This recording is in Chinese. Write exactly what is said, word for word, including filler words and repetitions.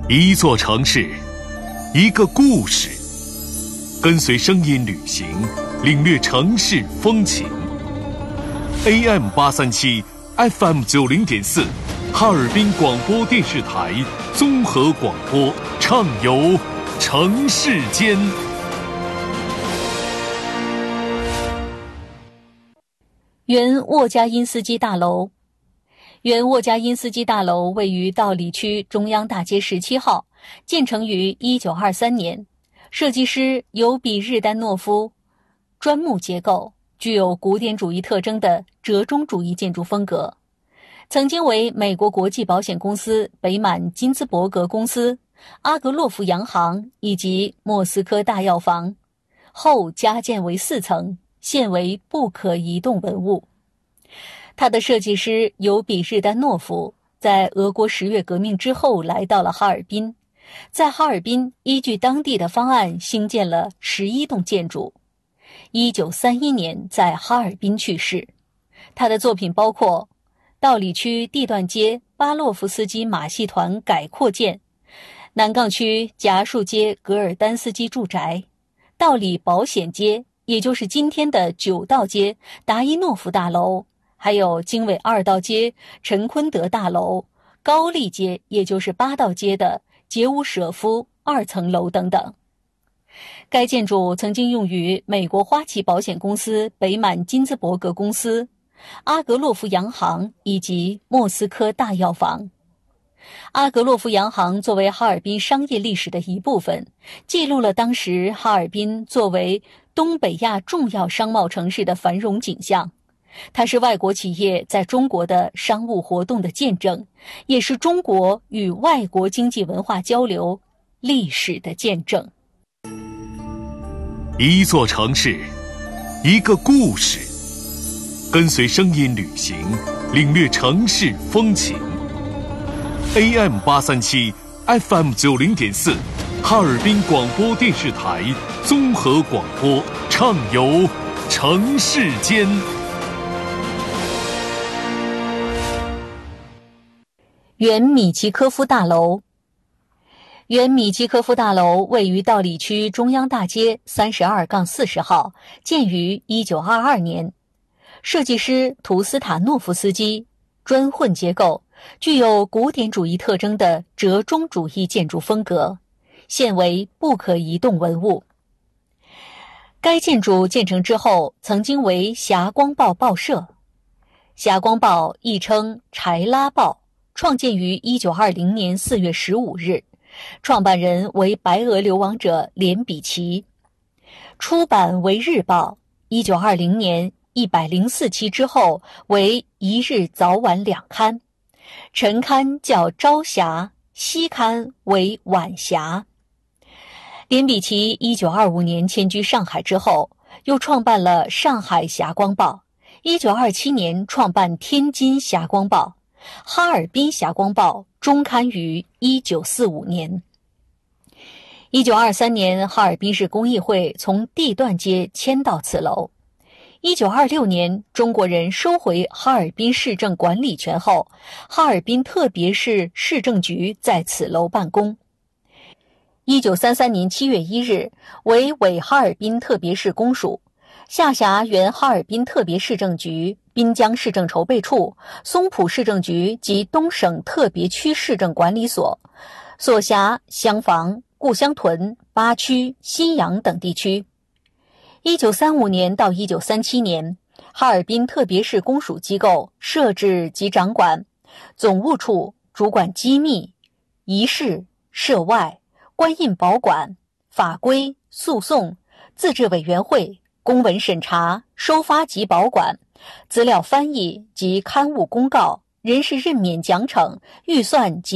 一座城市，一个故事，跟随声音旅行，领略城市风情。A M 八三七 F M 九零点四，哈尔滨广播电视台综合广播，畅游城市间。 原沃加因斯基大楼。原沃加因斯基大楼位于道里区中央大街十七号，建成于一九二三年，设计师尤比日丹诺夫，砖木结构，具有古典主义特征的折中主义建筑风格。曾经为美国国际保险公司北满金兹伯格公司、阿格洛夫洋行以及莫斯科大药房，后加建为四层，现为不可移动文物。他的设计师尤比日丹诺夫在俄国十月革命之后来到了哈尔滨，在哈尔滨依据当地的方案兴建了十一栋建筑。一九三一年在哈尔滨去世。他的作品包括道里区地段街巴洛夫斯基马戏团改扩建、南岗区夹树街格尔丹斯基住宅、道里保险街，也就是今天的九道街达伊诺夫大楼，还有经纬二道街陈坤德大楼、高丽街，也就是八道街的杰乌舍夫二层楼等等。该建筑曾经用于美国花旗保险公司北满金兹伯格公司、阿格洛夫洋行以及莫斯科大药房。阿格洛夫洋行作为哈尔滨商业历史的一部分，记录了当时哈尔滨作为东北亚重要商贸城市的繁荣景象。它是外国企业在中国的商务活动的见证，也是中国与外国经济文化交流历史的见证。 一座城市，一个故事，跟随声音旅行，领略城市风情。A M 八三七 F M 九零点四，哈尔滨广播电视台综合广播，畅游城市间。 原米奇科夫大楼。原米奇科夫大楼位于道里区中央大街三十二杠四十号，建于一九二二年，设计师图斯塔诺夫斯基，砖混结构，具有古典主义特征的折中主义建筑风格，现为不可移动文物。该建筑建成之后，曾经为霞光报报社。霞光报亦称柴拉报，创建于一九二零年四月十五日，创办人为白俄流亡者连比奇。出版为日报，一九二零年一百零四期之后为一日早晚两刊，晨刊叫朝霞，夕刊为晚霞。连比奇一九二五年迁居上海之后，又创办了上海霞光报，一九二七年创办天津霞光报，哈尔滨霞光报终刊于一九四五年。一九二三年，哈尔滨市工艺会从地段街迁到此楼。一九二六年，中国人收回哈尔滨市政管理权后，哈尔滨特别市市政局在此楼办公。一九三三年七月一日，为伪哈尔滨特别市公署，下辖原哈尔滨特别市政局、滨江市政筹备处、松浦市政局及东省特别区市政管理所，所辖厢房、故乡屯、八区、新阳等地区。一九三五年到一九三七年，哈尔滨特别市公署机构设置及掌管总务处，主管机密、仪式、涉外、官印保管、法规、诉讼、自治委员会、公文审查、收发及保管、资料翻译及刊物公告、人事任免奖惩、预算及